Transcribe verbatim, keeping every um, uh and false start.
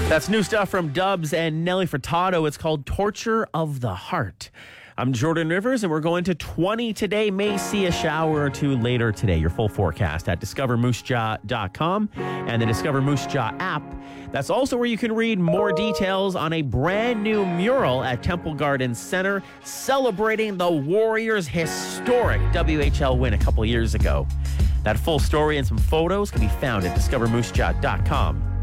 That's new stuff from Dubs and Nelly Furtado. It's called Torture of the Heart. I'm Jordan Rivers, and we're going to twenty today. May see a shower or two later today. Your full forecast at discover moose jaw dot com and the Discover Moose Jaw app. That's also where you can read more details on a brand new mural at Temple Gardens Center celebrating the Warriors' historic W H L win a couple years ago. That full story and some photos can be found at discover moose jaw dot com.